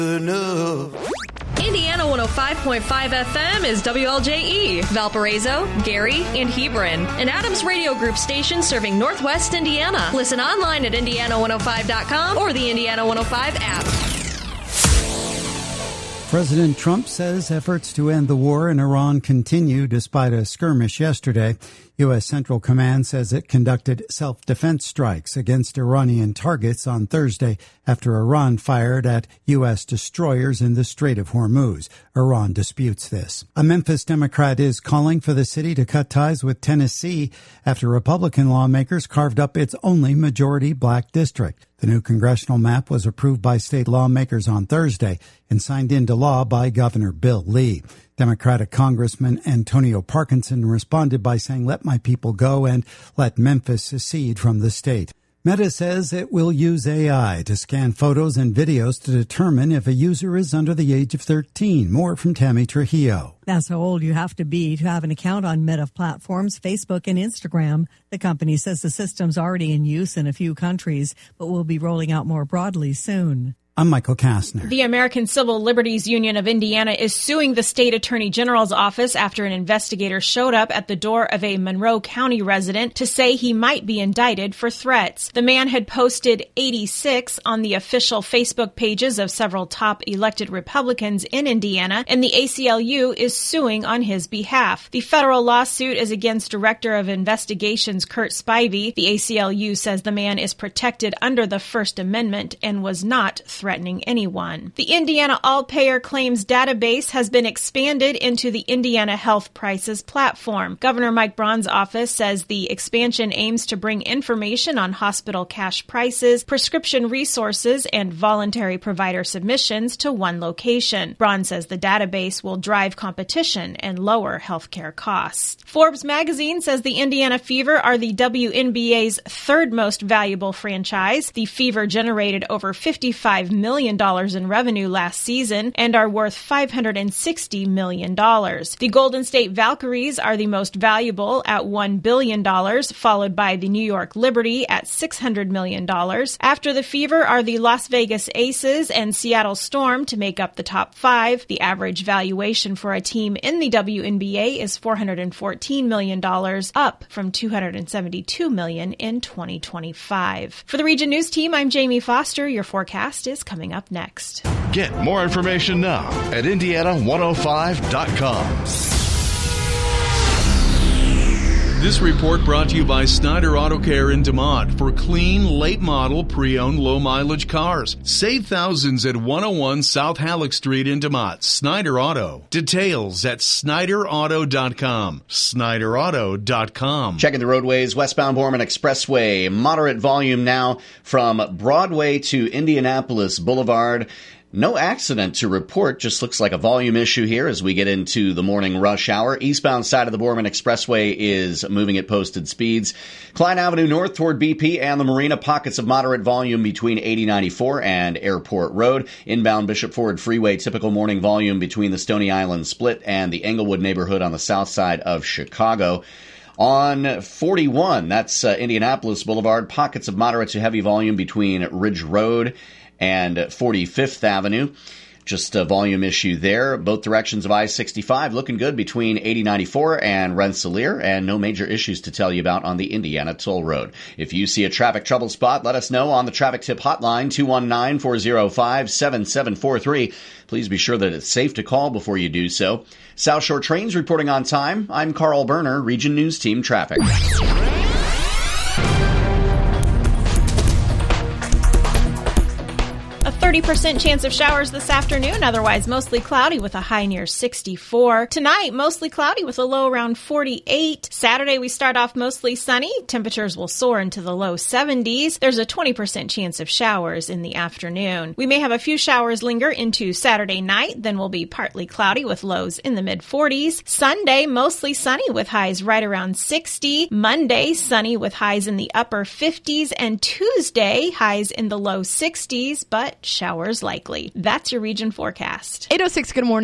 Indiana 105.5 FM is WLJE, Valparaiso, Gary, and Hebron, an Adams Radio Group station serving Northwest Indiana. Listen online at Indiana105.com or the Indiana 105 app. President Trump says efforts to end the war in Iran continue despite a skirmish yesterday. U.S. Central Command says it conducted self-defense strikes against Iranian targets on Thursday after Iran fired at U.S. destroyers in the Strait of Hormuz. Iran disputes this. A Memphis Democrat is calling for the city to cut ties with Tennessee after Republican lawmakers carved up its only majority black district. The new congressional map was approved by state lawmakers on Thursday and signed into law by Governor Bill Lee. Democratic Congressman Antonio Parkinson responded by saying, "Let my people go and let Memphis secede from the state." Meta says it will use AI to scan photos and videos to determine if a user is under the age of 13. More from Tammy Trujillo. That's how old you have to be to have an account on Meta platforms, Facebook and Instagram. The company says the system's already in use in a few countries, but will be rolling out more broadly soon. I'm Michael Kastner. The American Civil Liberties Union of Indiana is suing the state attorney general's office after an investigator showed up at the door of a Monroe County resident to say he might be indicted for threats. The man had posted 86 on the official Facebook pages of several top elected Republicans in Indiana, and the ACLU is suing on his behalf. The federal lawsuit is against Director of Investigations Kurt Spivey. The ACLU says the man is protected under the First Amendment and was not threatening anyone. The Indiana All-Payer Claims Database has been expanded into the Indiana Health Prices platform. Governor Mike Braun's office says the expansion aims to bring information on hospital cash prices, prescription resources, and voluntary provider submissions to one location. Braun says the database will drive competition and lower healthcare costs. Forbes magazine says the Indiana Fever are the WNBA's third most valuable franchise. The Fever generated over $55 million in revenue last season and are worth $560 million. The Golden State Valkyries are the most valuable at $1 billion, followed by the New York Liberty at $600 million. After the Fever are the Las Vegas Aces and Seattle Storm to make up the top five. The average valuation for a team in the WNBA is $414 million, up from $272 million in 2025. For the Region News Team, I'm Jamie Foster. Your forecast is coming up next. Get more information now at Indiana105.com. This report brought to you by Snyder Auto Care in DeMont for clean, late-model, pre-owned, low-mileage cars. Save thousands at 101 South Halleck Street in DeMont. Snyder Auto. Details at SnyderAuto.com. SnyderAuto.com. Checking the roadways, westbound Borman Expressway. Moderate volume now from Broadway to Indianapolis Boulevard. No accident to report, just looks like a volume issue here as we get into the morning rush hour. Eastbound side of the Borman Expressway is moving at posted speeds. Klein Avenue north toward BP and the Marina, pockets of moderate volume between 8094 and Airport Road. Inbound Bishop Ford Freeway, typical morning volume between the Stony Island Split and the Englewood neighborhood on the south side of Chicago. On 41, that's Indianapolis Boulevard, pockets of moderate to heavy volume between Ridge Road and 45th Avenue. Just a volume issue there. Both directions of I-65 looking good between 8094 and Rensselaer, and no major issues to tell you about on the Indiana Toll Road. If you see a traffic trouble spot, let us know on the Traffic Tip Hotline, 219-405-7743. Please be sure that it's safe to call before you do so. South Shore Trains reporting on time. I'm Carl Berner, Region News Team Traffic. 30% chance of showers this afternoon, otherwise mostly cloudy with a high near 64. Tonight, mostly cloudy with a low around 48. Saturday, we start off mostly sunny. Temperatures will soar into the low 70s. There's a 20% chance of showers in the afternoon. We may have a few showers linger into Saturday night, then we'll be partly cloudy with lows in the mid-40s. Sunday, mostly sunny with highs right around 60. Monday, sunny with highs in the upper 50s. And Tuesday, highs in the low 60s, but showers likely. That's your region forecast. 8:06, good morning.